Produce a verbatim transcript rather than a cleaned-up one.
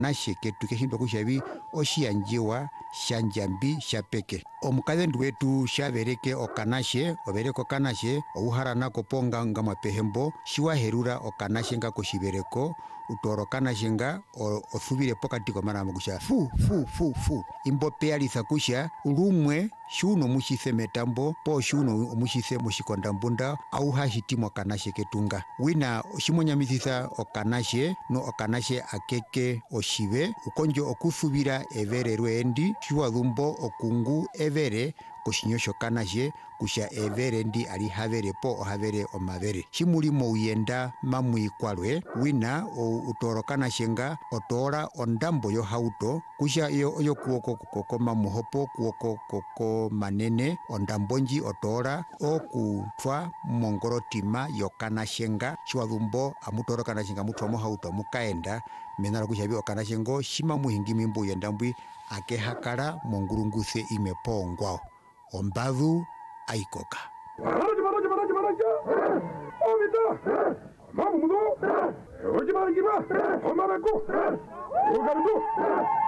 nashe ketu keshindwa kushavi oshiyanjiwa shanjambi shapeke omukadhendu wetu shavereke okanashe overeko kanashe ouharanako ponga nga mwapehembo shiwaherura okanashe nga koshivereko utoro kanashe nga othuvile pokati komaramo kusha fu fu fu fu imbopeyalisa kusha lumwe shuno mushise metambo po shuno mushise mushikondambunda auhashitimo kanashe ketunga wina shimonyamisisa okanashe no okanashe akeke oshive ukonjo okuthuvira evere rwendi shiwadhumbo okungu evere koshinyosho kanashe kusha evere ndi ali havere po ohavere omavere shimulimo uyenda mamwikwalwe wina utoro kanashe nga otora ondambo yo hauto kusha iyo oyo kuoko koko mamuhopo kuoko koko manene ondambonji otora okutwa mongorotima yo kanashe nga shiwadhumbo amutoro kanashe nga mutwa mo hauto mukaenda menala kusha bi okanashe ngo shima muhingimi mbu yendambwi akehakala mongurunguse imepo ngwao ombadhu aikoka Maraja maraja maraja maraja Omita Mamu mudo Oji maraja Omarako Ogarudo